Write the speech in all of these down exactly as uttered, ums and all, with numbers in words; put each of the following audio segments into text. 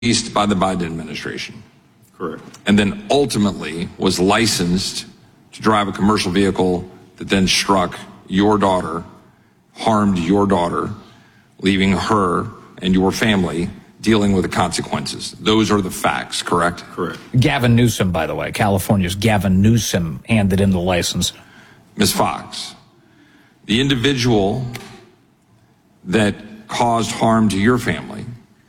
released by the Biden administration. Correct. And then ultimately was licensed to drive a commercial vehicle that then struck your daughter, harmed your daughter, leaving her and your family dealing with the consequences. Those are the facts, correct? Correct. Gavin Newsom, by the way, California's Gavin Newsom handed in the license. Miz Fox, the individual that caused harm to your family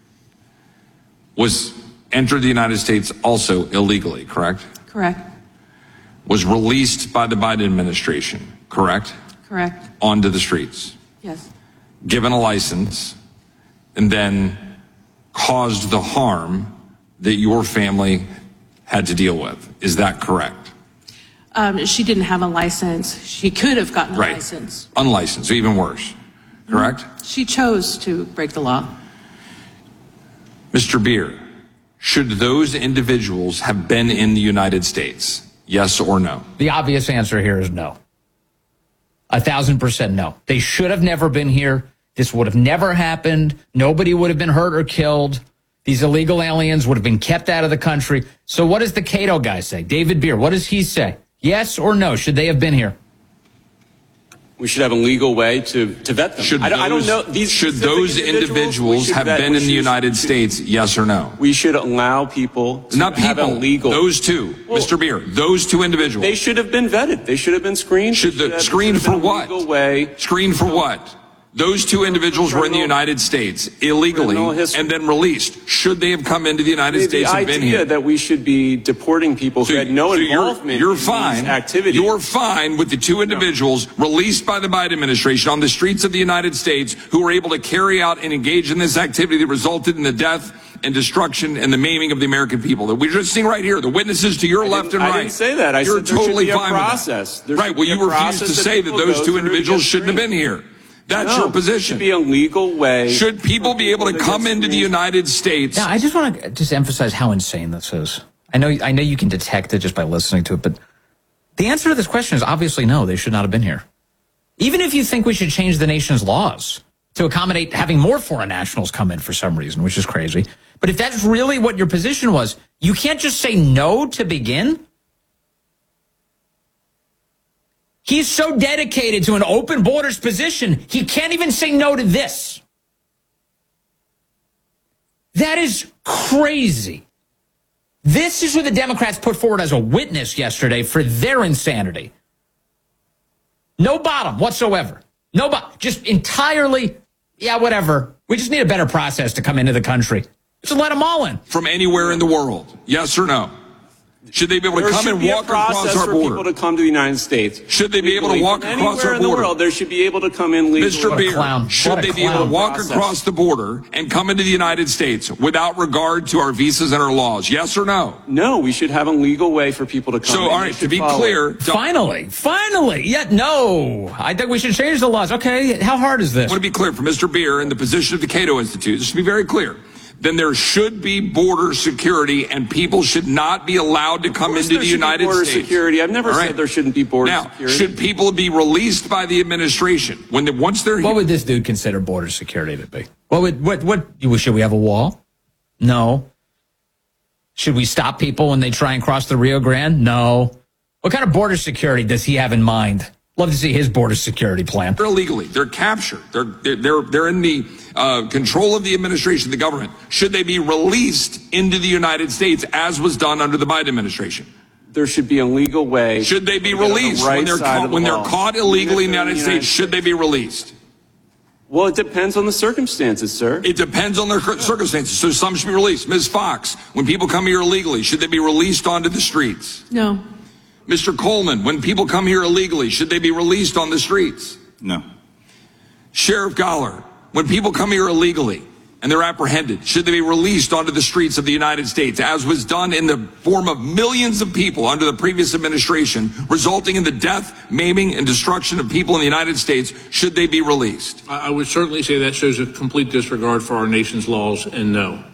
was entered the United States also illegally, correct? Correct. Was released by the Biden administration, correct? Correct. Onto the streets. Yes. Given a license, and then caused the harm that your family had to deal with. Is that correct? Um, she didn't have a license. She could have gotten a Right. license. Unlicensed, so even worse, correct? She chose to break the law. Mister Beer, should those individuals have been in the United States? Yes or no? The obvious answer here is no. A thousand percent no. They should have never been here. This would have never happened. Nobody would have been hurt or killed. These illegal aliens would have been kept out of the country. So what does the Cato guy say? David Beer, what does he say? Yes or no? Should they have been here? We should have a legal way to, to vet them. Should I, don't, those, I don't know. These should specific those individuals should have vet- been we in the should- United States? Yes or no? We should allow people to Not have people. a legal. Those two, Well, Mister Beer. Those two individuals. They should have been vetted. They should have been screened. Should They the have- screen should have for been a what? Legal way. Screened for what? Those two individuals were in the Criminal- United States illegally criminal history. and then released. Should they have come into the United The, States the and been idea here? that we should be deporting people So- who had no so you're- involvement you're in fine. these activities. You're fine with the two individuals released by the Biden administration on the streets of the United States who were able to carry out and engage in this activity that resulted in the death and destruction and the maiming of the American people. That we're just seeing right here, the witnesses to your I left didn't- and I right. didn't say that. I You're said there totally should be a fine with that. process. There Right. should Well, be you a refuse process to that say that people those go two through to individuals get shouldn't have screened. been here. That's No, your There position. should be a legal way. Should people for be able to get come into the screened. United States? Now, I just want to just emphasize how insane this is. I know, I know you can detect it just by listening to it, but the answer to this question is obviously no, they should not have been here. Even if you think we should change the nation's laws to accommodate having more foreign nationals come in for some reason, which is crazy. But if that's really what your position was, you can't just say no to begin. He's so dedicated to an open borders position, he can't even say no to this. That is crazy. This is what the Democrats put forward as a witness yesterday for their insanity. No bottom whatsoever. No bottom. Just entirely, yeah, whatever. We just need a better process to come into the country. Just let them all in. From anywhere in the world? Yes or no? Should they be able to There come should and be a walk across process our for border? people to come to the United States. Should they be able to legally. walk From across anywhere our in the border? world, there should be able to come in legally. Mister What a Beer, clown. should What a they be able to clown walk process. across the border and come into the United States without regard to our visas and our laws? Yes or no? No, we should have a legal way for people to come So, in. all They right, to should be follow clear, it. don't- Finally, finally. Yet no. I think we should change the laws. Okay, how hard is this? I want to be clear for Mister Beer and the position of the Cato Institute. Just to be very clear. Then there should be border security and people should not be allowed to come Of course into there the should be United border States. security. I've never All said right. there shouldn't be border now, security. should people be released by the administration when they, once they're What here? would this dude consider border security to be? What would what what should we have a wall? No. Should we stop people when they try and cross the Rio Grande? No. What kind of border security does he have in mind? Love to see his border security plan. They're illegally. They're captured. They're they're they're in the uh, control of the administration, the government. Should they be released into the United States as was done under the Biden administration? There should be a legal way. Should they be to get on the released right when they're side caught, of the when they're law. caught Even illegally if in the they're United States? Should they be released? Well, it depends on the circumstances, sir. It depends on their circumstances. So some should be released. Miz Fox, when people come here illegally, should they be released onto the streets? No. Mister Coleman, when people come here illegally, should they be released on the streets? No. Sheriff Galler, when people come here illegally and they're apprehended, should they be released onto the streets of the United States, as was done in the form of millions of people under the previous administration, resulting in the death, maiming, and destruction of people in the United States? Should they be released? I would certainly say that shows a complete disregard for our nation's laws, and no.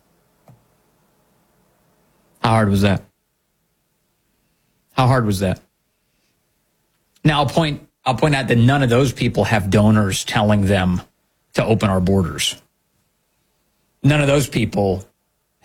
How hard was that? How hard was that? Now I'll point I'll point out that none of those people have donors telling them to open our borders. None of those people